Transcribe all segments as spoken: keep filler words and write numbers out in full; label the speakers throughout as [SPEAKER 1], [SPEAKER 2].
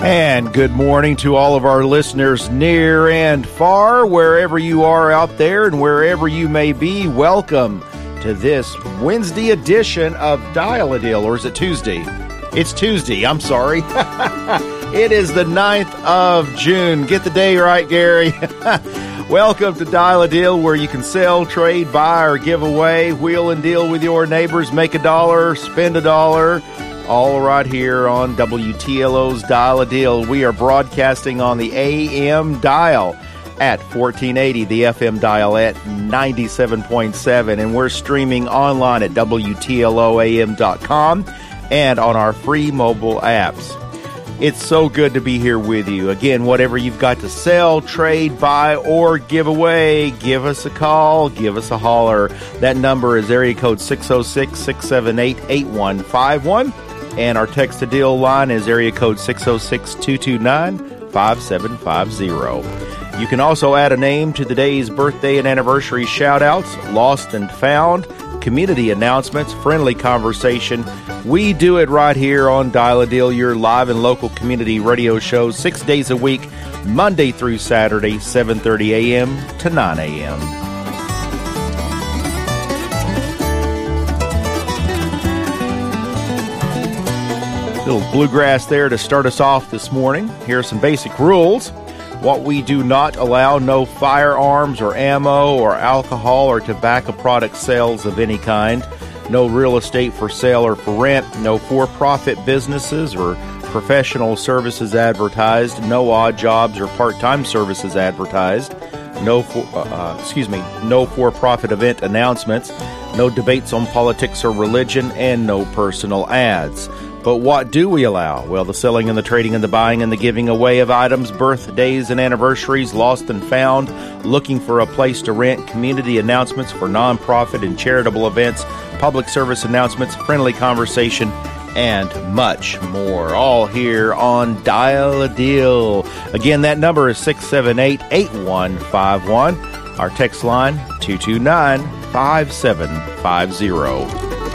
[SPEAKER 1] And good morning to all of our listeners near and far, wherever you are out there and wherever you may be. Welcome to this Wednesday edition of Dial-A-Deal, or is it Tuesday? It's Tuesday, I'm sorry. It is the ninth of June. Get the day right, Gary. Welcome to Dial-A-Deal, where you can sell, trade, buy, or give away, wheel and deal with your neighbors, make a dollar, spend a dollar. All right here on W T L O's Dial-A-Deal. We are broadcasting on the A M dial at fourteen eighty, the F M dial at ninety-seven point seven, and we're streaming online at W T L O A M dot com and on our free mobile apps. It's so good to be here with you. Again, whatever you've got to sell, trade, buy, or give away, give us a call, give us a holler. That number is area code six oh six, six seven eight, eight one five one. And our text-to-deal line is area code six oh six, two two nine, five seven five zero. You can also add a name to today's birthday and anniversary shout-outs, lost and found, community announcements, friendly conversation. We do it right here on Dial-A-Deal, your live and local community radio show, six days a week, Monday through Saturday, seven thirty a.m. to nine a.m. Little bluegrass there to start us off this morning. Here are some basic rules. What we do not allow: no firearms or ammo or alcohol or tobacco product sales of any kind. No real estate for sale or for rent. No for-profit businesses or professional services advertised. No odd jobs or part-time services advertised. No, for, uh, excuse me, no for-profit event announcements. No debates on politics or religion, and no personal ads. But what do we allow? Well, the selling and the trading and the buying and the giving away of items, birthdays and anniversaries, lost and found, looking for a place to rent, community announcements for nonprofit and charitable events, public service announcements, friendly conversation, and much more. All here on Dial-A-Deal. Again, that number is six seven eight, eight one five one. Our text line, two two nine, five seven five zero.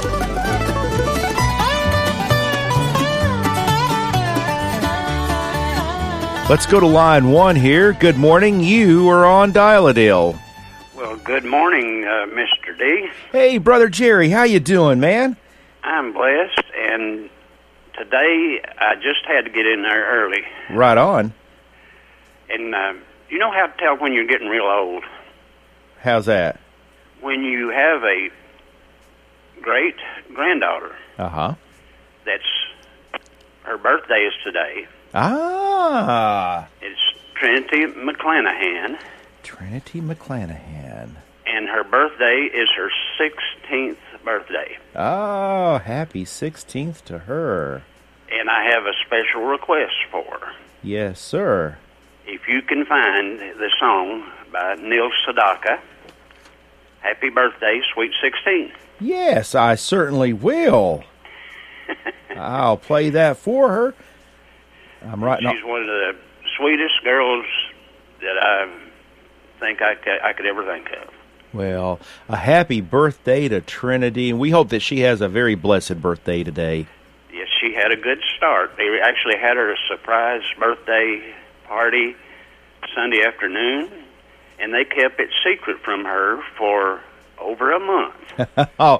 [SPEAKER 1] Let's go to line one here. Good morning. You are on Dial-A-Deal.
[SPEAKER 2] Well, good morning, uh, Mister D.
[SPEAKER 1] Hey, Brother Jerry. How you doing, man?
[SPEAKER 2] I'm blessed, and today I just had to get in there early.
[SPEAKER 1] Right on.
[SPEAKER 2] And uh, you know how to tell when you're getting real old?
[SPEAKER 1] How's that?
[SPEAKER 2] When you have a great-granddaughter.
[SPEAKER 1] Uh-huh.
[SPEAKER 2] That's, her birthday is today.
[SPEAKER 1] Ah.
[SPEAKER 2] It's Trinity McClanahan.
[SPEAKER 1] Trinity McClanahan.
[SPEAKER 2] And her birthday is her sixteenth birthday.
[SPEAKER 1] Oh, happy sixteenth to her.
[SPEAKER 2] And I have a special request for her.
[SPEAKER 1] Yes, sir.
[SPEAKER 2] If you can find the song by Neil Sedaka, Happy Birthday, Sweet sixteen.
[SPEAKER 1] Yes, I certainly will. I'll play that for her. I'm right.
[SPEAKER 2] She's one of the sweetest girls that I think I could, I could ever think of.
[SPEAKER 1] Well, a happy birthday to Trinity, and we hope that she has a very blessed birthday today.
[SPEAKER 2] Yes, she had a good start. They actually had her a surprise birthday party Sunday afternoon, and they kept it secret from her for over a month.
[SPEAKER 1] Oh,